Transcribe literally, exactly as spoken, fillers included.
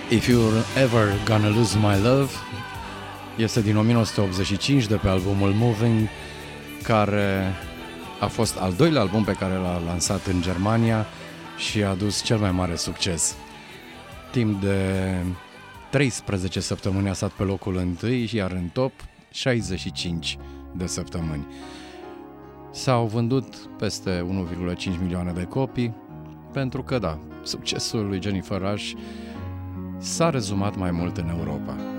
If You're Ever Gonna Lose My Love este din nouăsprezece optzeci și cinci de pe albumul Moving, care a fost al doilea album pe care l-a lansat în Germania și a adus cel mai mare succes. Timp de treisprezece săptămâni a stat pe locul întâi, iar în top șaizeci și cinci de săptămâni. S-au vândut peste unu virgulă cinci milioane de copii, pentru că, da, succesul lui Jennifer Rush s-a rezumat mai mult în Europa.